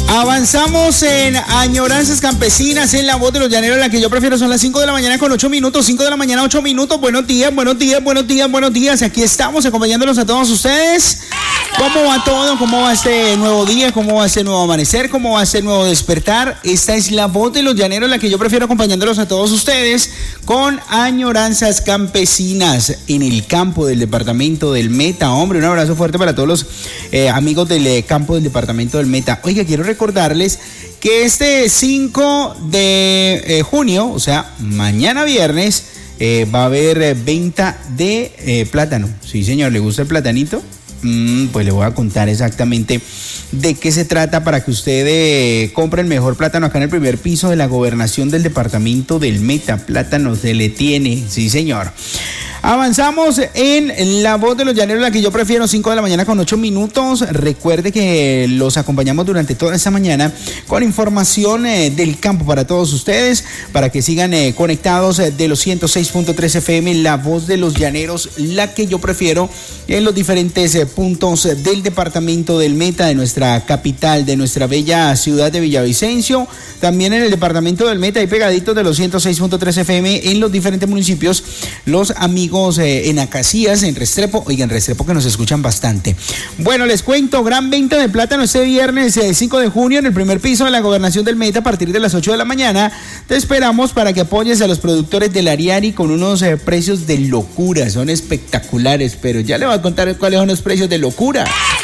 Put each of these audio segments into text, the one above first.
Avanzamos en Añoranzas Campesinas, en La Voz de los Llaneros, la que yo prefiero. Son las 5 de la mañana con 8 minutos, 5 de la mañana 8 minutos. Buenos días, buenos días, buenos días, buenos días. Aquí estamos acompañándolos a todos ustedes. ¿Cómo va todo? ¿Cómo va este nuevo día? ¿Cómo va este nuevo amanecer? ¿Cómo va este nuevo despertar? Esta es La Voz de los Llaneros, la que yo prefiero, acompañándolos a todos ustedes con Añoranzas Campesinas en el campo del departamento del Meta. Hombre, un abrazo fuerte para todos los amigos del campo del departamento del Meta. Oiga, quiero recordarles que este 5 de junio, o sea, mañana viernes, va a haber venta de plátano. Sí, señor, ¿le gusta el platanito? Pues le voy a contar exactamente de qué se trata para que usted compre el mejor plátano acá en el primer piso de la gobernación del departamento del Meta. Plátano se le tiene, sí, señor. Avanzamos en La Voz de los Llaneros, la que yo prefiero, 5 de la mañana con 8 minutos. Recuerde que los acompañamos durante toda esta mañana con información del campo para todos ustedes, para que sigan conectados de los 106.3 FM, La Voz de los Llaneros, la que yo prefiero, en los diferentes puntos del departamento del Meta, de nuestra capital, de nuestra bella ciudad de Villavicencio. También en el departamento del Meta, ahí pegaditos de los 106.3 FM en los diferentes municipios, los amigos en Acacías, en Restrepo. Oigan, Restrepo, que nos escuchan bastante. Bueno, les cuento, gran venta de plátano este viernes 5 de junio en el primer piso de la gobernación del Meta a partir de las 8 de la mañana. Te esperamos para que apoyes a los productores del Ariari con unos precios de locura. Son espectaculares, pero ya le voy a contar cuáles son los precios de locura.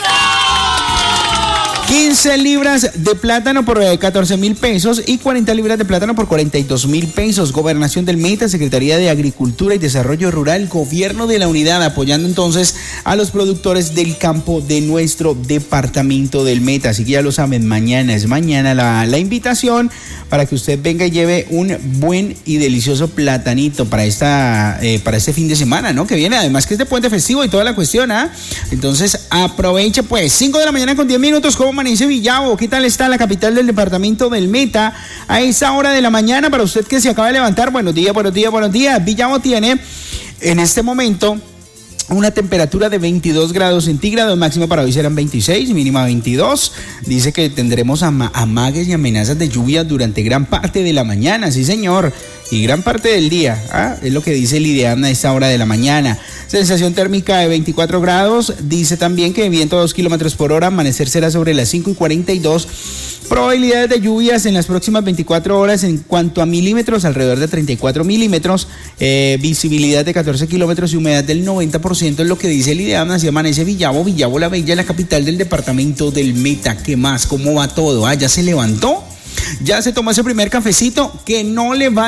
15 libras de plátano por 14,000 pesos y 40 libras de plátano por 42,000 pesos. Gobernación del Meta, Secretaría de Agricultura y Desarrollo Rural, Gobierno de la Unidad, apoyando entonces a los productores del campo de nuestro departamento del Meta. Así que ya lo saben, mañana es mañana la invitación para que usted venga y lleve un buen y delicioso platanito para este fin de semana, ¿no? Que viene, además que es de puente festivo y toda la cuestión, ¿ah? Entonces aproveche pues. 5 de la mañana con 10 minutos. ¿Cómo amanece Villavo? ¿Qué tal está la capital del departamento del Meta a esa hora de la mañana? Para usted que se acaba de levantar, buenos días, buenos días, buenos días. Villavo tiene en este momento una temperatura de 22 grados centígrados, máxima para hoy serán 26, mínima 22. Dice que tendremos amagues y amenazas de lluvia durante gran parte de la mañana, sí señor, y gran parte del día, es lo que dice el IDEAM a esta hora de la mañana. Sensación térmica de 24 grados, dice también que viento a 2 kilómetros por hora, amanecer será sobre las 5:42. Probabilidades de lluvias en las próximas 24 horas en cuanto a milímetros, alrededor de 34 milímetros, visibilidad de 14 kilómetros y humedad del 90%, es lo que dice el IDEAM. Así amanece Villavo la bella, la capital del departamento del Meta. ¿Qué más? ¿Cómo va todo? ¿Ya se levantó? ¿Ya se tomó ese primer cafecito? Que no le va